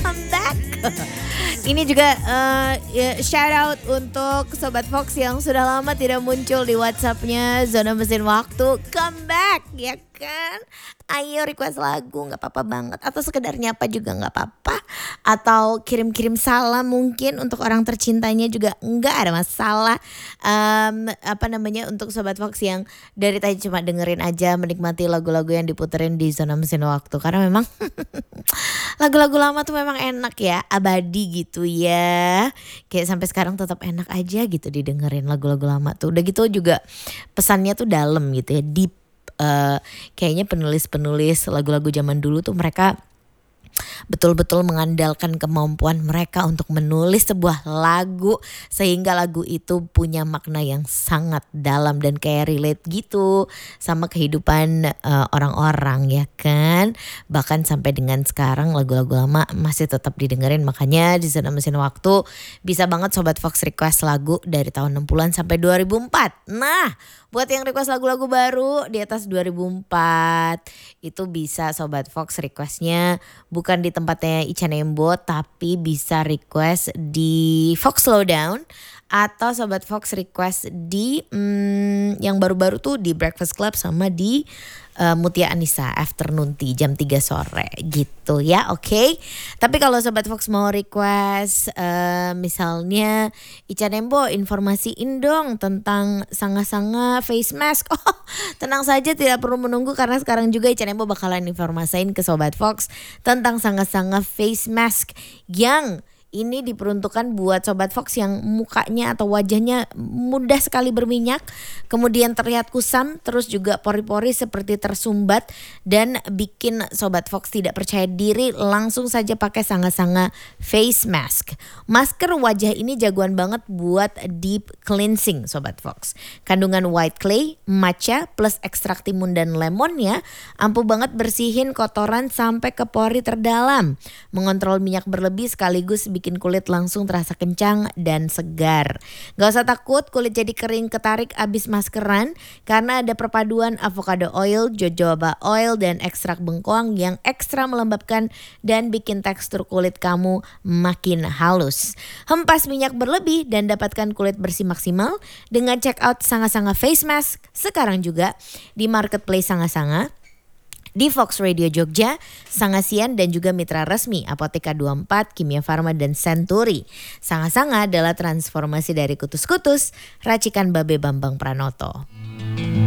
come back. Ini juga shout out untuk Sobat Fox yang sudah lama tidak muncul di WhatsApp-nya Zona Mesin Waktu. Come back ya kan. Ayo request lagu gak apa-apa banget. Atau sekedar nyapa juga gak apa-apa. Atau kirim-kirim salam mungkin untuk orang tercintanya juga gak ada masalah. Untuk Sobat Fox yang dari tadi cuma dengerin aja, menikmati lagu-lagu yang diputerin di Zona Mesin Waktu. Karena memang lagu-lagu lama tuh memang enak ya, abadi gitu ya. Kayak sampai sekarang tetap enak aja gitu didengerin lagu-lagu lama tuh. Udah gitu juga pesannya tuh dalam gitu ya, deep. Kayaknya penulis-penulis lagu-lagu zaman dulu tuh mereka betul-betul mengandalkan kemampuan mereka untuk menulis sebuah lagu sehingga lagu itu punya makna yang sangat dalam dan kayak relate gitu sama kehidupan orang-orang ya kan. Bahkan sampai dengan sekarang lagu-lagu lama masih tetap didengerin. Makanya di Zona Mesin Waktu bisa banget Sobat Fox request lagu dari tahun 60-an sampai 2004. Nah, buat yang request lagu-lagu baru di atas 2004 itu bisa Sobat Fox requestnya bukan di tempatnya Ica Nembo, tapi bisa request di Fox Slowdown atau Sobat Fox request di yang baru-baru tuh di Breakfast Club sama di Mutia Anissa Afternoon Tea jam 3 sore gitu ya, oke. Tapi kalau Sobat Fox mau request misalnya Ica Nembo informasiin dong tentang sanga-sanga face mask. Oh, tenang saja tidak perlu menunggu karena sekarang juga Ica Nembo bakalan informasiin ke Sobat Fox tentang sanga-sanga face mask yang ini diperuntukkan buat Sobat Fox yang mukanya atau wajahnya mudah sekali berminyak, kemudian terlihat kusam, terus juga pori-pori seperti tersumbat dan bikin Sobat Fox tidak percaya diri. Langsung saja pakai sanga-sanga face mask. Masker wajah ini jagoan banget buat deep cleansing Sobat Fox. Kandungan white clay, matcha plus ekstrak timun dan lemon ya, ampuh banget bersihin kotoran sampai ke pori terdalam, mengontrol minyak berlebih sekaligus bikin kulit langsung terasa kencang dan segar. Gak usah takut kulit jadi kering ketarik abis maskeran karena ada perpaduan avocado oil, jojoba oil dan ekstrak bengkoang yang ekstra melembabkan dan bikin tekstur kulit kamu makin halus. Hempas minyak berlebih dan dapatkan kulit bersih maksimal dengan check out sanga-sanga face mask sekarang juga di marketplace sanga-sanga, di Fox Radio Jogja, Sangasian dan juga mitra resmi Apotheka 24, Kimia Farma dan Century. Sanga-sanga adalah transformasi dari kutus-kutus racikan Babe Bambang Pranoto.